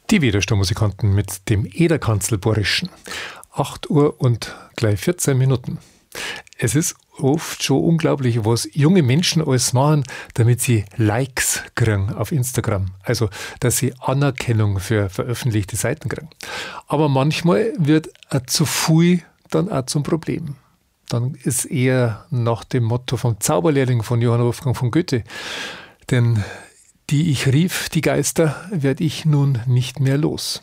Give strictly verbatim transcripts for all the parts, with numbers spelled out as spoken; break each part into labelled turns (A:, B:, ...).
A: Die Widerstrommusikanten mit dem Ederkanzelborischen. acht Uhr und gleich vierzehn Minuten. Es ist oft schon unglaublich, was junge Menschen alles machen, damit sie Likes kriegen auf Instagram. Also, dass sie Anerkennung für veröffentlichte Seiten kriegen. Aber manchmal wird ein zu viel dann auch zum Problem. Dann ist eher nach dem Motto vom Zauberlehrling von Johann Wolfgang von Goethe. Denn die ich rief, die Geister, werde ich nun nicht mehr los.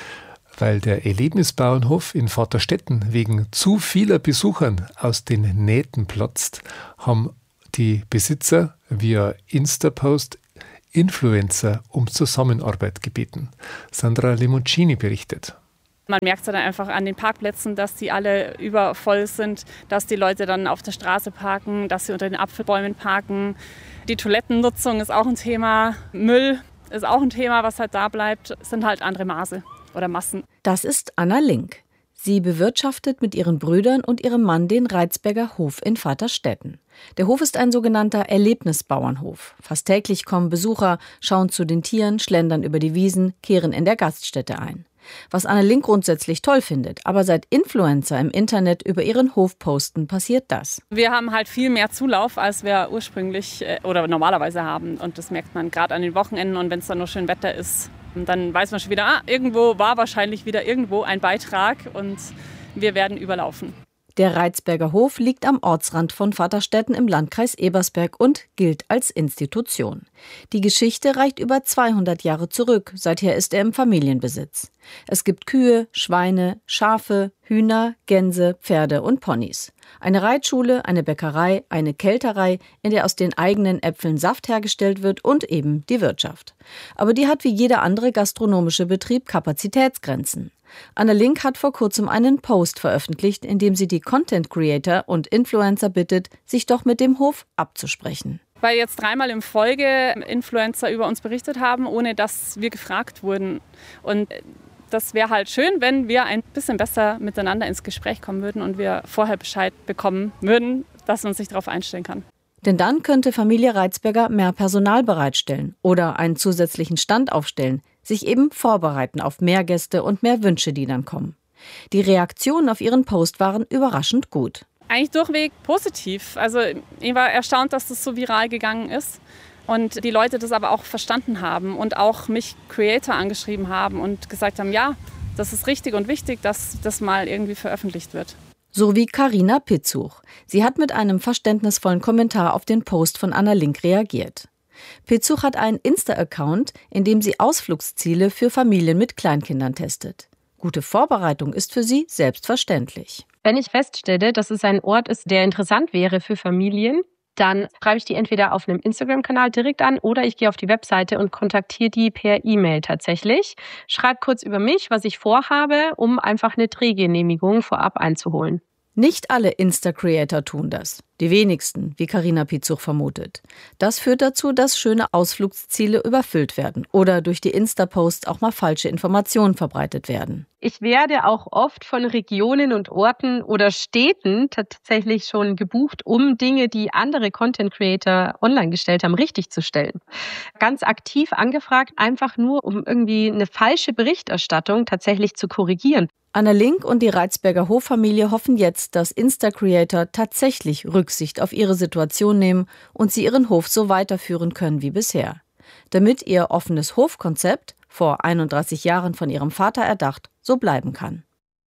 A: Weil der Erlebnisbauernhof in Vaterstetten wegen zu vieler Besuchern aus den Nähten platzt, haben die Besitzer via Insta-Post Influencer um Zusammenarbeit gebeten. Sandra Limoncini berichtet.
B: Man merkt es dann einfach an den Parkplätzen, dass die alle übervoll sind, dass die Leute dann auf der Straße parken, dass sie unter den Apfelbäumen parken. Die Toilettennutzung ist auch ein Thema. Müll ist auch ein Thema, was halt da bleibt. Es sind halt andere Maße oder Massen.
C: Das ist Anna Link. Sie bewirtschaftet mit ihren Brüdern und ihrem Mann den Reizberger Hof in Vaterstetten. Der Hof ist ein sogenannter Erlebnisbauernhof. Fast täglich kommen Besucher, schauen zu den Tieren, schlendern über die Wiesen, kehren in der Gaststätte ein. Was Anna Link grundsätzlich toll findet, aber seit Influencer im Internet über ihren Hof posten, passiert das.
B: Wir haben halt viel mehr Zulauf, als wir ursprünglich oder normalerweise haben. Und das merkt man gerade an den Wochenenden und wenn es dann noch schön Wetter ist. Und dann weiß man schon wieder, ah, irgendwo war wahrscheinlich wieder irgendwo ein Beitrag und wir werden überlaufen.
C: Der Reizberger Hof liegt am Ortsrand von Vaterstetten im Landkreis Ebersberg und gilt als Institution. Die Geschichte reicht über zweihundert Jahre zurück, seither ist er im Familienbesitz. Es gibt Kühe, Schweine, Schafe, Hühner, Gänse, Pferde und Ponys. Eine Reitschule, eine Bäckerei, eine Kälterei, in der aus den eigenen Äpfeln Saft hergestellt wird und eben die Wirtschaft. Aber die hat wie jeder andere gastronomische Betrieb Kapazitätsgrenzen. Anna Link hat vor kurzem einen Post veröffentlicht, in dem sie die Content-Creator und Influencer bittet, sich doch mit dem Hof abzusprechen.
B: Weil jetzt dreimal in Folge Influencer über uns berichtet haben, ohne dass wir gefragt wurden. Und das wäre halt schön, wenn wir ein bisschen besser miteinander ins Gespräch kommen würden und wir vorher Bescheid bekommen würden, dass man sich darauf einstellen kann.
C: Denn dann könnte Familie Reizberger mehr Personal bereitstellen oder einen zusätzlichen Stand aufstellen, sich eben vorbereiten auf mehr Gäste und mehr Wünsche, die dann kommen. Die Reaktionen auf ihren Post waren überraschend gut.
B: Eigentlich durchweg positiv. Also ich war erstaunt, dass das so viral gegangen ist und die Leute das aber auch verstanden haben und auch mich Creator angeschrieben haben und gesagt haben, ja, das ist richtig und wichtig, dass das mal irgendwie veröffentlicht wird.
C: So wie Carina Pitzuch. Sie hat mit einem verständnisvollen Kommentar auf den Post von Anna Link reagiert. Pitzuch hat einen Insta-Account, in dem sie Ausflugsziele für Familien mit Kleinkindern testet. Gute Vorbereitung ist für sie selbstverständlich.
D: Wenn ich feststelle, dass es ein Ort ist, der interessant wäre für Familien, dann schreibe ich die entweder auf einem Instagram-Kanal direkt an oder ich gehe auf die Webseite und kontaktiere die per E-Mail tatsächlich. Schreibe kurz über mich, was ich vorhabe, um einfach eine Drehgenehmigung vorab einzuholen.
C: Nicht alle Insta-Creator tun das. Die wenigsten, wie Carina Pitzuch vermutet. Das führt dazu, dass schöne Ausflugsziele überfüllt werden oder durch die Insta-Posts auch mal falsche Informationen verbreitet werden.
D: Ich werde auch oft von Regionen und Orten oder Städten tatsächlich schon gebucht, um Dinge, die andere Content-Creator online gestellt haben, richtig zu stellen. Ganz aktiv angefragt, einfach nur, um irgendwie eine falsche Berichterstattung tatsächlich zu korrigieren.
C: Anna Link und die Reizberger Hoffamilie hoffen jetzt, dass Insta-Creator tatsächlich Rücksicht auf ihre Situation nehmen und sie ihren Hof so weiterführen können wie bisher. Damit ihr offenes Hofkonzept, vor einunddreißig Jahren von ihrem Vater erdacht, so bleiben kann.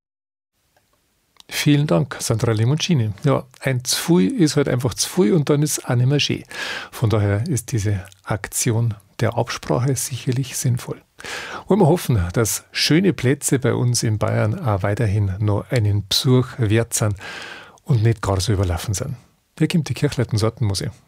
A: Vielen Dank, Sandra Limoncini. Ja, ein zu viel ist halt einfach zu viel und dann ist auch nicht mehr schön. Von daher ist diese Aktion der Absprache sicherlich sinnvoll. Wollen wir hoffen, dass schöne Plätze bei uns in Bayern auch weiterhin noch einen Besuch wert sind und nicht gar so überlaufen sind. Hier kommt die Kirchleiten Sortenmusik.